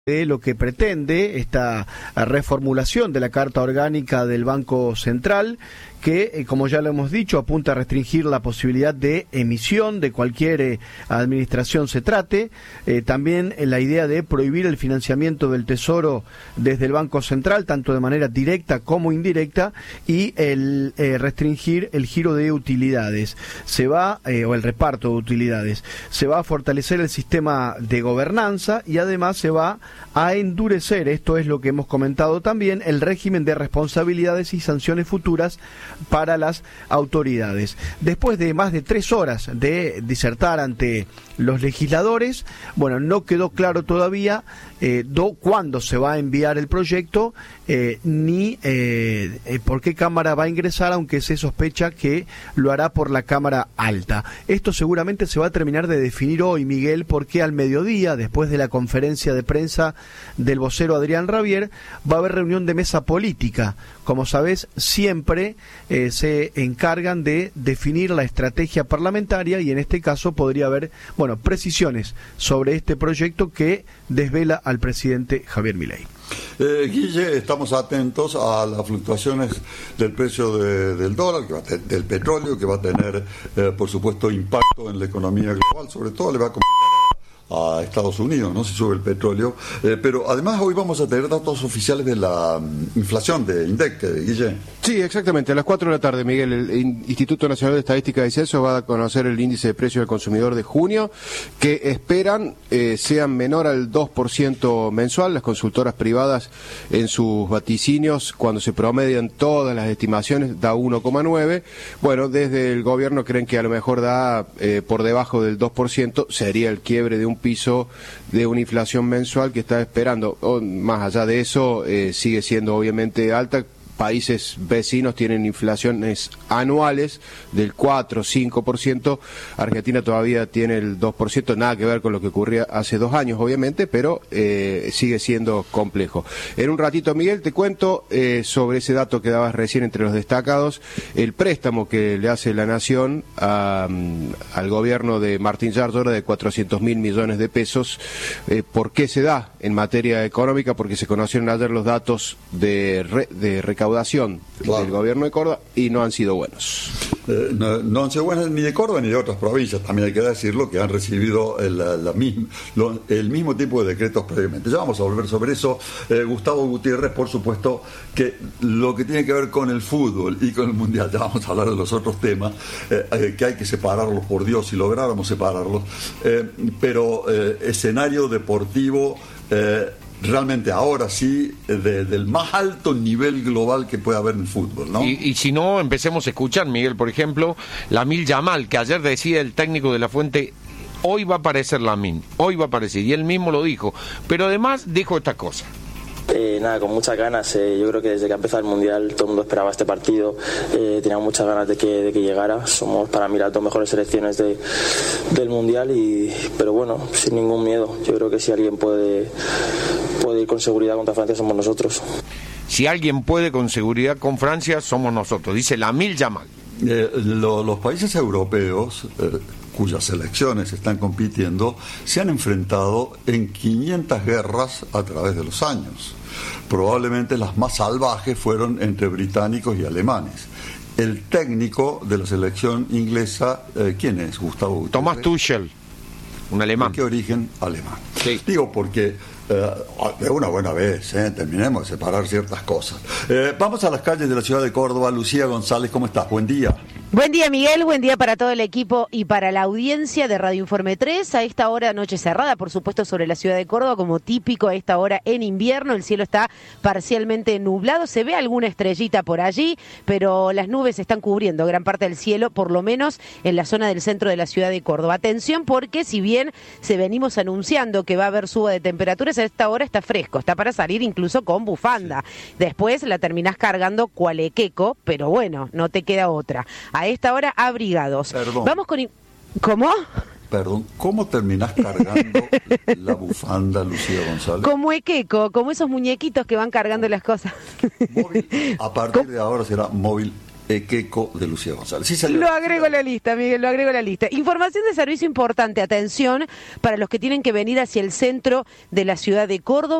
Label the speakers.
Speaker 1: de lo que pretende esta reformulación de la Carta Orgánica del Banco Central, que, como ya lo hemos dicho, apunta a restringir la posibilidad de emisión de cualquier administración se trate. También la idea de prohibir el financiamiento del Tesoro desde el Banco Central, tanto de manera directa como indirecta, y el restringir el giro de utilidades. O el reparto de utilidades. Se va a fortalecer el sistema de gobernanza y además se va a endurecer, esto es lo que hemos comentado también, el régimen de responsabilidades y sanciones futuras para las autoridades. Después de más de 3 horas de disertar ante los legisladores, no quedó claro todavía cuándo se va a enviar el proyecto, ni por qué Cámara va a ingresar, aunque se sospecha que lo hará por la Cámara Alta. Esto seguramente se va a terminar de definir hoy, Miguel, porque al mediodía, después de la conferencia de prensa del vocero Adrián Rabier, va a haber reunión de mesa política. Como sabés, siempre se encargan de definir la estrategia parlamentaria y en este caso podría haber, precisiones sobre este proyecto que desvela al presidente Javier Milei.
Speaker 2: Guille, estamos atentos a las fluctuaciones del precio del dólar, del petróleo, que va a tener, por supuesto, impacto en la economía global. Sobre todo le va a complicar a Estados Unidos, ¿no? Si sube el petróleo. Pero además hoy vamos a tener datos oficiales de la inflación de INDEC, Guille.
Speaker 3: Sí, exactamente. A las 4 de la tarde, Miguel, el Instituto Nacional de Estadística y Censo va a conocer el índice de precio del consumidor de junio, que esperan sea menor al 2% mensual. Las consultoras privadas en sus vaticinios, cuando se promedian todas las estimaciones, da 1,9. Desde el gobierno creen que a lo mejor da por debajo del 2%, sería el quiebre de un piso de una inflación mensual que está esperando. Más allá de eso, sigue siendo obviamente alta. Países vecinos tienen inflaciones anuales del 4-5%, Argentina todavía tiene el 2%, nada que ver con lo que ocurría hace 2 años, obviamente, pero sigue siendo complejo. En un ratito, Miguel, te cuento sobre ese dato que dabas recién entre los destacados, el préstamo que le hace la Nación al gobierno de Martín Yarlora de 400.000 millones de pesos. ¿Por qué se da en materia económica? Porque se conocieron ayer los datos de recaudación del gobierno de Córdoba y no han sido buenos.
Speaker 2: No han sido buenos ni de Córdoba ni de otras provincias, también hay que decirlo, que han recibido el mismo tipo de decretos previamente. Ya vamos a volver sobre eso. Gustavo Gutiérrez, por supuesto, que lo que tiene que ver con el fútbol y con el mundial, ya vamos a hablar de los otros temas, que hay que separarlos, por Dios, si lográramos separarlos, pero escenario deportivo realmente ahora sí del más alto nivel global que puede haber en el fútbol, ¿no?
Speaker 4: Y si no, empecemos a escuchar, Miguel, por ejemplo, Lamine Yamal, que ayer decía el técnico de la Fuente, hoy va a aparecer Lamine, hoy va a aparecer, y él mismo lo dijo, pero además dijo esta cosa.
Speaker 5: Con muchas ganas. Yo creo que desde que ha empezado el Mundial todo el mundo esperaba este partido. Tenía muchas ganas de que llegara. Somos para mí las 2 mejores selecciones del Mundial, pero sin ningún miedo. Yo creo que si alguien puede ir con seguridad contra Francia somos nosotros.
Speaker 4: Si alguien puede con seguridad con Francia somos nosotros, dice Lamine Yamal.
Speaker 2: Los países europeos cuyas selecciones están compitiendo se han enfrentado en 500 guerras a través de los años. Probablemente las más salvajes fueron entre británicos y alemanes. El técnico de la selección inglesa, ¿quién es? Gustavo Gutiérrez.
Speaker 4: Thomas Tuchel, un alemán.
Speaker 2: ¿De qué origen? Alemán.
Speaker 4: Sí.
Speaker 2: Digo porque de una buena vez, terminemos de separar ciertas cosas. Vamos a las calles de la ciudad de Córdoba. Lucía González, ¿cómo estás? Buen día.
Speaker 6: Buen día, Miguel, buen día para todo el equipo y para la audiencia de Radio Informe 3. A esta hora, noche cerrada, por supuesto, sobre la ciudad de Córdoba, como típico a esta hora en invierno. El cielo está parcialmente nublado, se ve alguna estrellita por allí, pero las nubes están cubriendo gran parte del cielo, por lo menos en la zona del centro de la ciudad de Córdoba. Atención, porque si bien se venimos anunciando que va a haber suba de temperaturas, a esta hora está fresco, está para salir incluso con bufanda. Después la terminás cargando cualequeco, pero no te queda otra. A esta hora, abrigados.
Speaker 2: Perdón.
Speaker 6: Vamos con... ¿Cómo?
Speaker 2: Perdón, ¿cómo terminás cargando la bufanda, Lucía González?
Speaker 6: Como equeco, como esos muñequitos que van cargando las cosas.
Speaker 2: Móvil, a partir de ahora será móvil Queco de Lucía González. Sí, salió.
Speaker 6: Lo agrego a la lista, Miguel, lo agrego a la lista. Información de servicio importante, atención, para los que tienen que venir hacia el centro de la ciudad de Córdoba.